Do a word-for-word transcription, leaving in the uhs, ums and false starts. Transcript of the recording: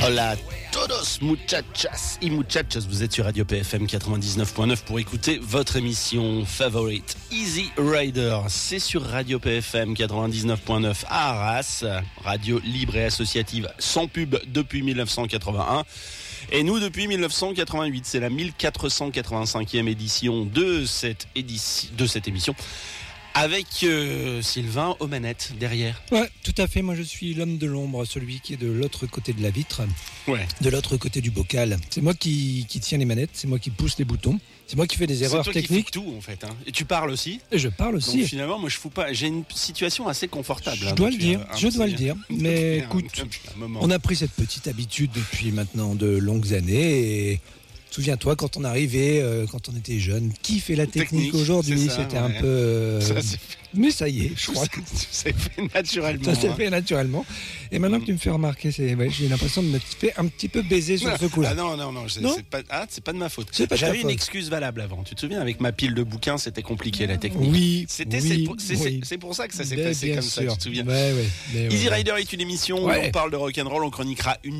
Hola todos muchachas y muchachos, vous êtes sur Radio P F M quatre-vingt-dix-neuf point neuf pour écouter votre émission favorite Easy Rider. C'est sur Radio P F M quatre-vingt-dix-neuf point neuf à Arras, radio libre et associative sans pub depuis dix-neuf cent quatre-vingt-un. Et nous depuis dix-neuf cent quatre-vingt-huit, c'est la mille quatre cent quatre-vingt-cinquième édition de cette, édition, de cette émission. Avec euh, Sylvain aux manettes derrière. Ouais, tout à fait. Moi, je suis l'homme de l'ombre, celui qui est de l'autre côté de la vitre, ouais. de l'autre côté du bocal. C'est moi qui, qui tiens les manettes, c'est moi qui pousse les boutons, c'est moi qui fais des erreurs c'est toi techniques. Qui fais tout en fait. Hein. Et tu parles aussi. Et je parle aussi. Donc finalement, moi, je fous pas. J'ai une situation assez confortable. Je hein, dois le depuis, dire. euh, Je dois le dire. Mais écoute, on a pris cette petite habitude depuis maintenant de longues années et. Souviens-toi, quand on arrivait, euh, quand on était jeune, qui fait la technique, technique aujourd'hui, ça, c'était ouais. un peu... Euh... Ça, mais ça y est, je crois que... Ça s'est fait naturellement. Ça s'est hein. fait naturellement. Et maintenant mmh. que tu me fais remarquer, c'est... Ouais, j'ai l'impression de me faire un petit peu baiser sur non. ce coup-là. Ah non, non, non, c'est, non c'est, pas... Ah, c'est pas de ma faute. C'est pas J'avais une faute. excuse excuse valable avant. Tu te souviens, avec ma pile de bouquins, c'était compliqué la technique. Oui, c'était, oui, c'est, pour, c'est, oui. c'est, c'est pour ça que ça s'est mais passé comme sûr. ça, tu te souviens. Ouais, ouais, mais Easy ouais. Rider est une émission ouais. où on parle de rock'n'roll, on chroniquera une